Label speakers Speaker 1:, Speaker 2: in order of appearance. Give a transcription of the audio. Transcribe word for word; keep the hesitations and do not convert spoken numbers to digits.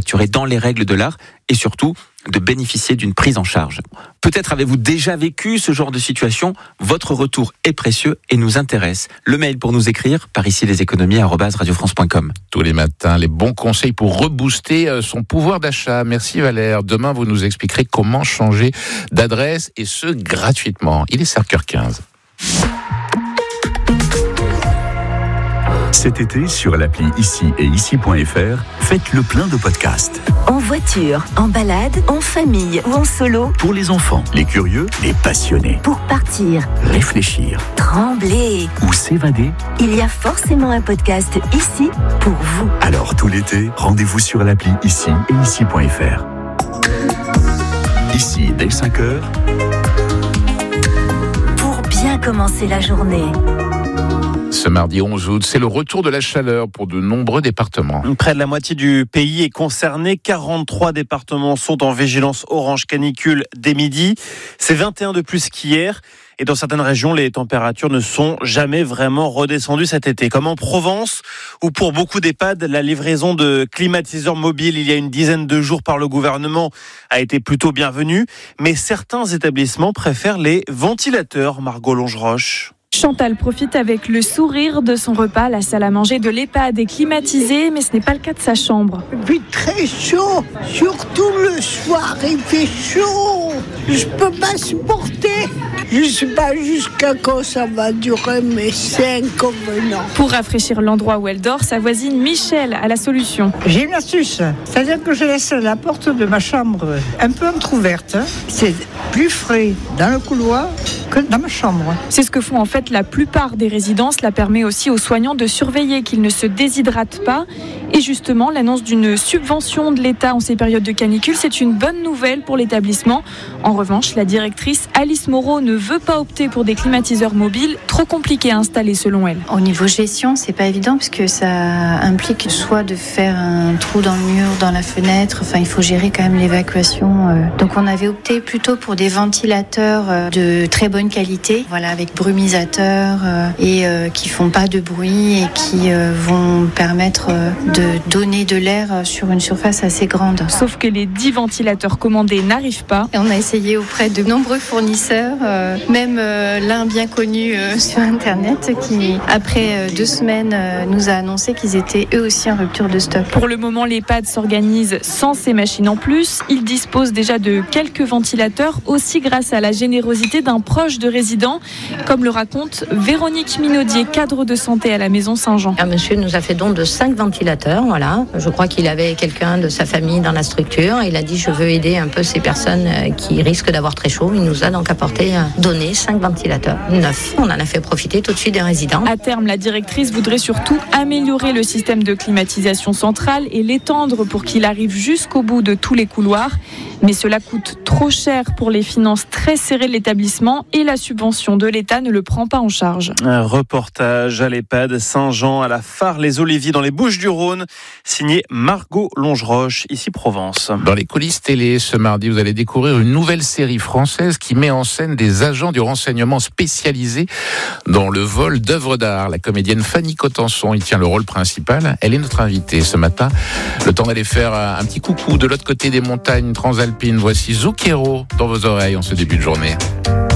Speaker 1: facturer dans les règles de l'art et surtout de bénéficier d'une prise en charge. Peut-être avez-vous déjà vécu ce genre de situation. Votre retour est précieux et nous intéresse. Le mail pour nous écrire, par ici les économies arobase radio france point com.
Speaker 2: Tous les matins, les bons conseils pour rebooster son pouvoir d'achat. Merci Valère. Demain, vous nous expliquerez comment changer d'adresse et ce gratuitement. Il est cinq heures quinze.
Speaker 3: Cet été, sur l'appli Ici et Ici point F R, faites le plein de podcasts.
Speaker 4: En voiture, en balade, en famille ou en solo.
Speaker 3: Pour les enfants, les curieux, les passionnés.
Speaker 4: Pour partir,
Speaker 3: réfléchir,
Speaker 4: trembler
Speaker 3: ou s'évader.
Speaker 4: Il y a forcément un podcast ici pour vous.
Speaker 3: Alors tout l'été, rendez-vous sur l'appli Ici et Ici point F R. Ici, dès cinq heures.
Speaker 4: Pour bien commencer la journée.
Speaker 2: Ce mardi onze août, c'est le retour de la chaleur pour de nombreux départements.
Speaker 5: Près de la moitié du pays est concerné. quarante-trois départements sont en vigilance orange canicule dès midi. C'est vingt et un de plus qu'hier. Et dans certaines régions, les températures ne sont jamais vraiment redescendues cet été. Comme en Provence, où pour beaucoup d'EHPAD, la livraison de climatiseurs mobiles il y a une dizaine de jours par le gouvernement a été plutôt bienvenue. Mais certains établissements préfèrent les ventilateurs, Margot Longeroche.
Speaker 6: Chantal profite avec le sourire de son repas. La salle à manger de l'EHPAD est climatisée, mais ce n'est pas le cas de sa chambre.
Speaker 7: Il fait très chaud, surtout le soir, il fait chaud. Je peux pas supporter. Je sais pas jusqu'à quand ça va durer, mais c'est inconvénient.
Speaker 6: Pour rafraîchir l'endroit où elle dort, sa voisine Michel a la solution.
Speaker 8: J'ai une astuce, c'est-à-dire que je laisse la porte de ma chambre un peu entrouverte. C'est plus frais dans le couloir que dans ma chambre.
Speaker 6: C'est ce que font en fait la plupart des résidents. Cela permet aussi aux soignants de surveiller qu'ils ne se déshydratent pas. Et justement, l'annonce d'une subvention de l'État en ces périodes de canicule, c'est une bonne nouvelle pour l'établissement. En revanche, la directrice Alice Moreau ne veut pas opter pour des climatiseurs mobiles, trop compliqués à installer selon elle.
Speaker 9: Au niveau gestion, c'est pas évident parce que ça implique soit de faire un trou dans le mur, dans la fenêtre. Enfin, il faut gérer quand même l'évacuation. Donc, on avait opté plutôt pour des ventilateurs de très bonne qualité, voilà, avec brumisateurs et qui font pas de bruit et qui vont permettre de donner de l'air sur une surface assez grande.
Speaker 6: Sauf que les dix ventilateurs commandés n'arrivent pas.
Speaker 9: Et on a essayé auprès de nombreux fournisseurs, euh, même euh, l'un bien connu euh, sur Internet, qui, après euh, deux semaines, euh, nous a annoncé qu'ils étaient eux aussi en rupture de stock.
Speaker 6: Pour le moment, l'EHPAD s'organise sans ces machines en plus. Il dispose déjà de quelques ventilateurs, aussi grâce à la générosité d'un proche de résident, comme le raconte Véronique Minaudier, cadre de santé à la Maison Saint-Jean.
Speaker 10: Un monsieur nous a fait don de cinq ventilateurs, voilà. Je crois qu'il avait quelqu'un de sa famille dans la structure. Il a dit je veux aider un peu ces personnes qui risquent d'avoir très chaud. Il nous a donc apporté, donné cinq ventilateurs, neuf. On en a fait profiter tout de suite des résidents.
Speaker 6: À terme, la directrice voudrait surtout améliorer le système de climatisation centrale et l'étendre pour qu'il arrive jusqu'au bout de tous les couloirs. Mais cela coûte trop cher pour les finances très serrées de l'établissement et la subvention de l'État ne le prend pas en charge.
Speaker 5: Un reportage à l'EHPAD Saint-Jean à la Phare-les-Oliviers dans les Bouches-du-Rhône, signé Margot Longeroche, ici Provence.
Speaker 2: Dans les coulisses télé, ce mardi, vous allez découvrir une nouvelle série française qui met en scène des agents du renseignement spécialisés dans le vol d'œuvres d'art. La comédienne Fanny Cotenson y tient le rôle principal. Elle est notre invitée ce matin. Le temps d'aller faire un petit coucou de l'autre côté des montagnes transalpines. Voici Zucchero dans vos oreilles en ce début de journée.